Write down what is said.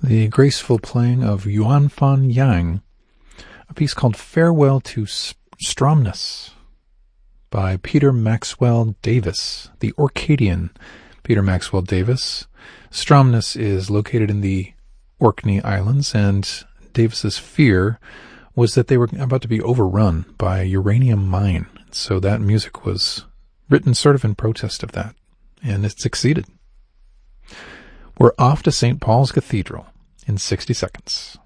the graceful playing of Yuan Fan Yang, a piece called Farewell to Stromness by Peter Maxwell Davis, the Orcadian Peter Maxwell Davis. Stromness is located in the Orkney Islands, and Davis's fear was that they were about to be overrun by a uranium mine. So that music was written sort of in protest of that, and it succeeded. We're off to St. Paul's Cathedral in 60 seconds.